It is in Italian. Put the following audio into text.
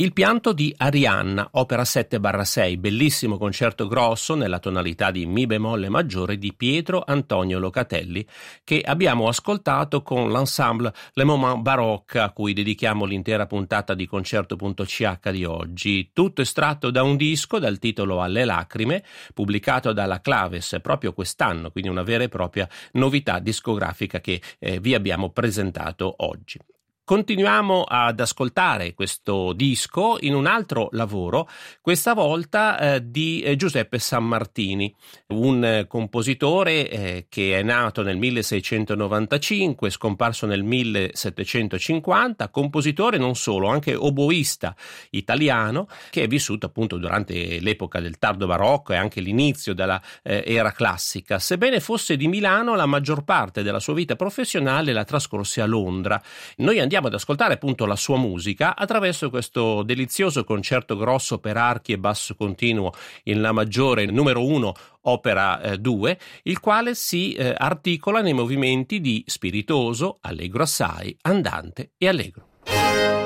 Il pianto di Arianna, opera 7/6, bellissimo concerto grosso nella tonalità di Mi bemolle maggiore di Pietro Antonio Locatelli, che abbiamo ascoltato con l'ensemble Le Moment Baroque, a cui dedichiamo l'intera puntata di Concerto.ch di oggi. Tutto estratto da un disco dal titolo Alle lacrime, pubblicato dalla Claves proprio quest'anno, quindi una vera e propria novità discografica che vi abbiamo presentato oggi. Continuiamo ad ascoltare questo disco in un altro lavoro, questa volta di Giuseppe Sammartini, un compositore che è nato nel 1695, scomparso nel 1750, compositore non solo, anche oboista italiano, che è vissuto appunto durante l'epoca del tardo barocco e anche l'inizio della era classica. Sebbene fosse di Milano, la maggior parte della sua vita professionale la trascorse a Londra. Noi andiamo ad ascoltare appunto la sua musica attraverso questo delizioso concerto grosso per archi e basso continuo in La maggiore numero 1 opera 2, il quale si articola nei movimenti di spiritoso, allegro assai, andante e allegro.